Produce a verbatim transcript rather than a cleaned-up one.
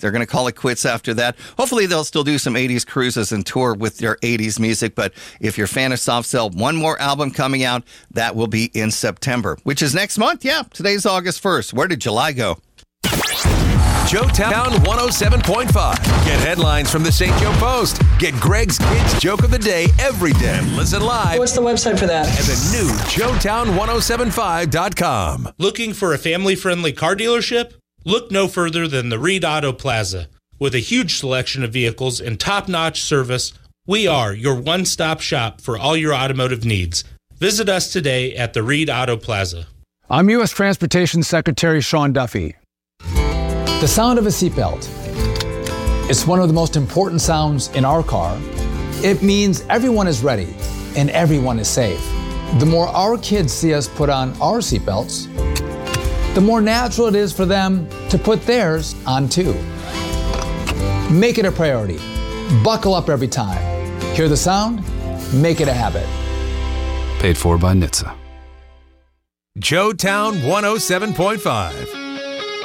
They're going to call it quits after that. Hopefully, they'll still do some eighties cruises and tour with their eighties music. But if you're a fan of Soft Cell, one more album coming out. That will be in September, which is next month. Yeah, today's August first. Where did July go? Joetown one oh seven point five. Get headlines from the Saint Joe Post. Get Greg's Kids Joke of the Day every day. Listen live. What's the website for that? At the new Joetown ten seventy-five dot com. Looking for a family-friendly car dealership? Look no further than the Reed Auto Plaza. With a huge selection of vehicles and top-notch service, we are your one-stop shop for all your automotive needs. Visit us today at the Reed Auto Plaza. I'm U S Transportation Secretary Sean Duffy. The sound of a seatbelt. It's one of the most important sounds in our car. It means everyone is ready and everyone is safe. The more our kids see us put on our seatbelts, the more natural it is for them to put theirs on too. Make it a priority. Buckle up every time. Hear the sound? Make it a habit. Paid for by N H T S A. Joetown one oh seven point five.